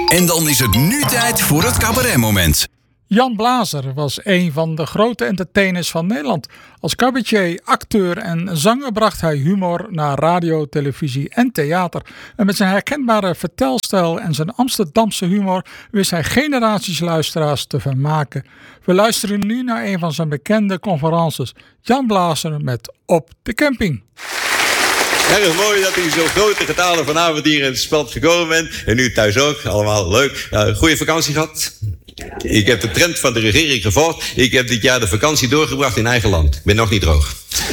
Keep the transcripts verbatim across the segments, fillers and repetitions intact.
En dan is het nu tijd voor het cabaretmoment. Jan Blazer was een van de grote entertainers van Nederland. Als cabaretier, acteur en zanger bracht hij humor naar radio, televisie en theater. En met zijn herkenbare vertelstijl en zijn Amsterdamse humor wist hij generaties luisteraars te vermaken. We luisteren nu naar een van zijn bekende conferences. Jan Blazer met Op de Camping. Erg mooi dat u zo'n grote getalen vanavond hier in het Speld gekomen bent. En u thuis ook. Allemaal leuk. Uh, goeie vakantie gehad. Ik heb de trend van de regering gevolgd. Ik heb dit jaar de vakantie doorgebracht in eigen land. Ik ben nog niet droog.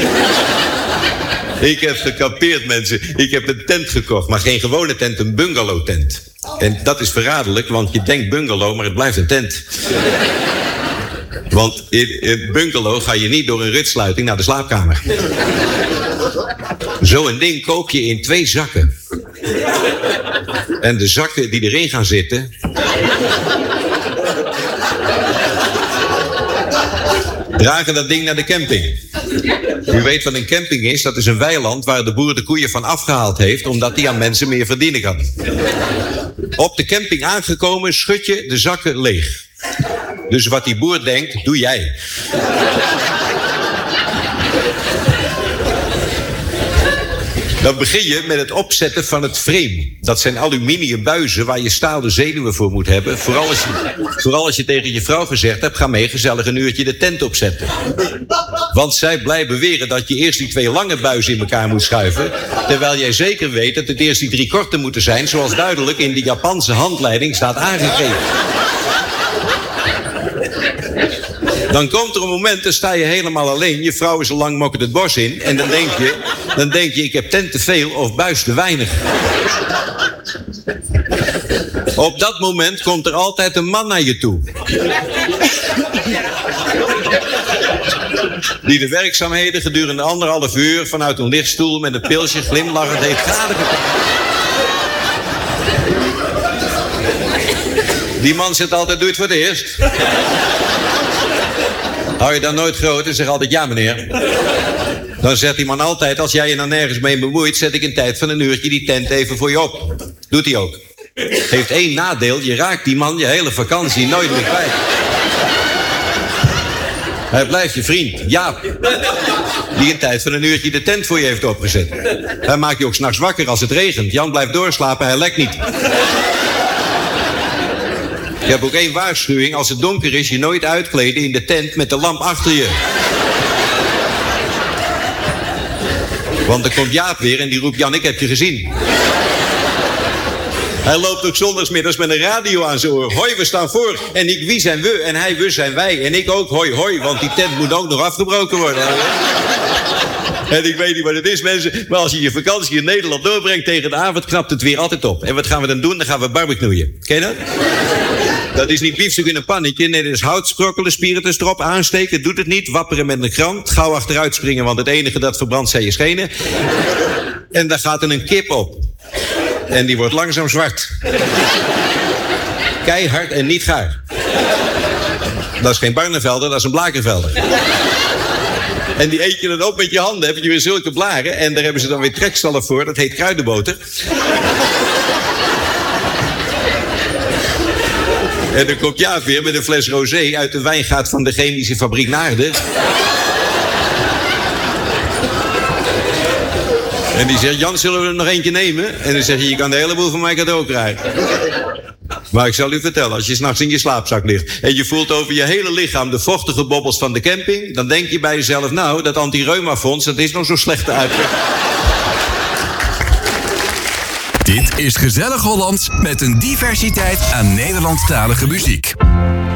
Ik heb gekampeerd, mensen. Ik heb een tent gekocht, maar geen gewone tent, een bungalow tent. En dat is verraderlijk, want je denkt bungalow, maar het blijft een tent. Want in een bungalow ga je niet door een ritsluiting naar de slaapkamer. Zo'n ding kook je in twee zakken. En de zakken die erin gaan zitten... dragen dat ding naar de camping. U weet wat een camping is. Dat is een weiland waar de boer de koeien van afgehaald heeft... omdat die aan mensen meer verdienen kan. Op de camping aangekomen schud je de zakken leeg. Dus wat die boer denkt, doe jij. Dan begin je met het opzetten van het frame. Dat zijn aluminium buizen waar je stalen zenuwen voor moet hebben. Vooral als je, vooral als je tegen je vrouw gezegd hebt... ga mee gezellig een uurtje de tent opzetten. Want zij blijft beweren dat je eerst die twee lange buizen in elkaar moet schuiven... terwijl jij zeker weet dat het eerst die drie korte moeten zijn... zoals duidelijk in de Japanse handleiding staat aangegeven. Dan komt er een moment, dan sta je helemaal alleen. Je vrouw is al lang mokkerd het bos in. En dan denk je, dan denk je, ik heb tent te veel of buis te weinig. Op dat moment komt er altijd een man naar je toe. Die de werkzaamheden gedurende anderhalf uur... vanuit een lichtstoel met een pilsje glimlachend heeft gadegepakt. Die man zegt altijd, doe het voor het eerst. Hou je dan nooit groot en zeg altijd ja meneer. Dan zegt die man altijd, als jij je nou nergens mee bemoeit... zet ik in tijd van een uurtje die tent even voor je op. Doet hij ook. Heeft één nadeel, je raakt die man je hele vakantie nooit meer kwijt. Hij blijft je vriend, Jaap. Die in tijd van een uurtje de tent voor je heeft opgezet. Hij maakt je ook 's nachts wakker als het regent. Jan blijft doorslapen, hij lekt niet. Ik heb ook één waarschuwing. Als het donker is, je nooit uitkleden in de tent met de lamp achter je. Want dan komt Jaap weer en die roept... Jan, ik heb je gezien. Hij loopt ook zondagsmiddags met een radio aan zijn oor. Hoi, we staan voor. En ik, wie zijn we? En hij, we zijn wij. En ik ook, hoi, hoi. Want die tent moet ook nog afgebroken worden. En ik weet niet wat het is, mensen. Maar als je je vakantie in Nederland doorbrengt tegen de avond... knapt het weer altijd op. En wat gaan we dan doen? Dan gaan we barbecueën. Ken je dat? Dat is niet biefstuk in een pannetje. Nee, dat is hout sprokkelen, spiritus erop, aansteken. Doet het niet. Wapperen met een krant. Gauw achteruit springen, want het enige dat verbrandt zijn je schenen. En daar gaat er een kip op. En die wordt langzaam zwart. Keihard en niet gaar. Dat is geen Barnevelder, dat is een Blakervelder. En die eet je dan op met je handen. Heb je weer zulke blaren. En daar hebben ze dan weer trekstallen voor. Dat heet kruidenboter. En dan komt Jaap weer met een fles rosé uit de wijngaard van de chemische fabriek Naarden. En die zegt, Jan, zullen we er nog eentje nemen? En dan zeg je, je kan de hele boel van mij cadeau krijgen. Maar ik zal u vertellen, als je 's nachts in je slaapzak ligt... en je voelt over je hele lichaam de vochtige bobbels van de camping... dan denk je bij jezelf, nou, dat anti-reuma-fonds, dat is nog zo slecht uit. Dit is Gezellig Hollands met een diversiteit aan Nederlandstalige muziek.